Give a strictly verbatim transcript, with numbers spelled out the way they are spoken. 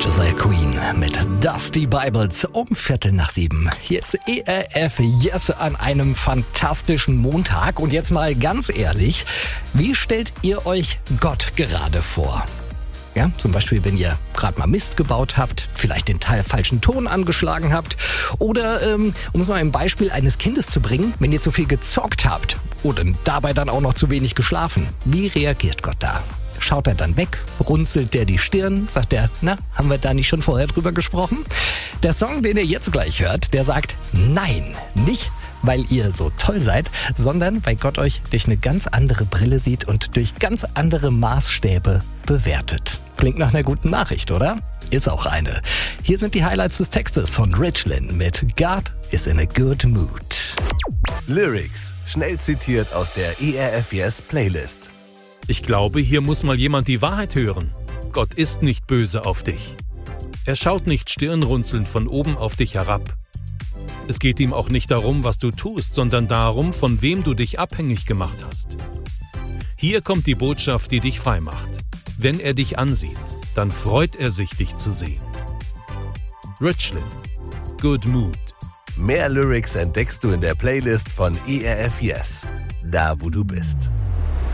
Josiah Queen mit Dusty Bibles um Viertel nach sieben. Hier ist E R F Yes an einem fantastischen Montag. Und jetzt mal ganz ehrlich, wie stellt ihr euch Gott gerade vor? Ja, zum Beispiel, wenn ihr gerade mal Mist gebaut habt, vielleicht den Teil falschen Ton angeschlagen habt oder, ähm, um es mal im Beispiel eines Kindes zu bringen, wenn ihr zu viel gezockt habt oder dabei dann auch noch zu wenig geschlafen. Wie reagiert Gott da? Schaut er dann weg, runzelt der die Stirn, sagt er, na, haben wir da nicht schon vorher drüber gesprochen? Der Song, den ihr jetzt gleich hört, der sagt, nein, nicht weil ihr so toll seid, sondern weil Gott euch durch eine ganz andere Brille sieht und durch ganz andere Maßstäbe bewertet. Klingt nach einer guten Nachricht, oder? Ist auch eine. Hier sind die Highlights des Textes von Richlin mit God is in a good mood. Lyrics, schnell zitiert aus der E R F Yes Playlist. Ich glaube, hier muss mal jemand die Wahrheit hören. Gott ist nicht böse auf dich. Er schaut nicht stirnrunzelnd von oben auf dich herab. Es geht ihm auch nicht darum, was du tust, sondern darum, von wem du dich abhängig gemacht hast. Hier kommt die Botschaft, die dich frei macht. Wenn er dich ansieht, dann freut er sich, dich zu sehen. Richlin, Good Mood. Mehr Lyrics entdeckst du in der Playlist von E R F Yes, da wo du bist.